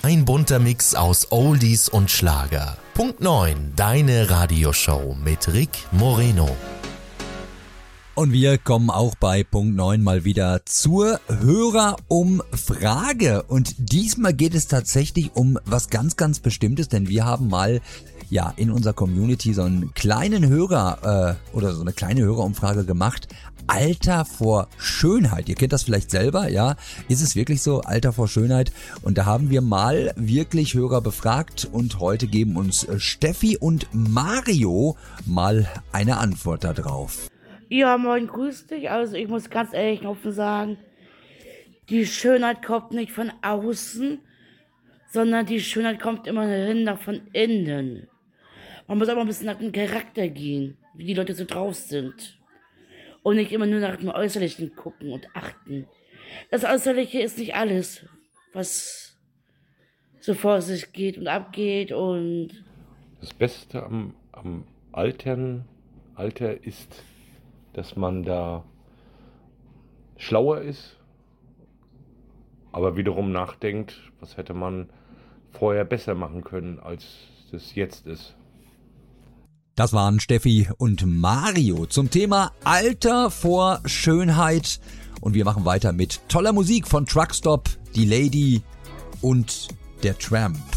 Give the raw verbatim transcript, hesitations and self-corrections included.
Ein bunter Mix aus Oldies und Schlager. Punkt neun, deine Radioshow mit Rick Moreno. Und wir kommen auch bei Punkt neun mal wieder zur Hörerumfrage. Und diesmal geht es tatsächlich um was ganz, ganz Bestimmtes, denn wir haben mal ja in unserer Community so einen kleinen Hörer äh, oder so eine kleine Hörerumfrage gemacht. Alter vor Schönheit. Ihr kennt das vielleicht selber, ja? Ist es wirklich so, Alter vor Schönheit? Und da haben wir mal wirklich Hörer befragt und heute geben uns Steffi und Mario mal eine Antwort da drauf. Ja, moin, grüß dich. Also ich muss ganz ehrlich offen sagen, die Schönheit kommt nicht von außen, sondern die Schönheit kommt immerhin nach von innen. Man muss aber ein bisschen nach dem Charakter gehen, wie die Leute so drauf sind. Und nicht immer nur nach dem Äußerlichen gucken und achten. Das Äußerliche ist nicht alles, was so vor sich geht und abgeht. Und das Beste am, am Altern, Alter ist, dass man da schlauer ist, aber wiederum nachdenkt, was hätte man vorher besser machen können, als es jetzt ist. Das waren Steffi und Mario zum Thema Alter vor Schönheit. Und wir machen weiter mit toller Musik von Truckstop, Die Lady und der Tramp.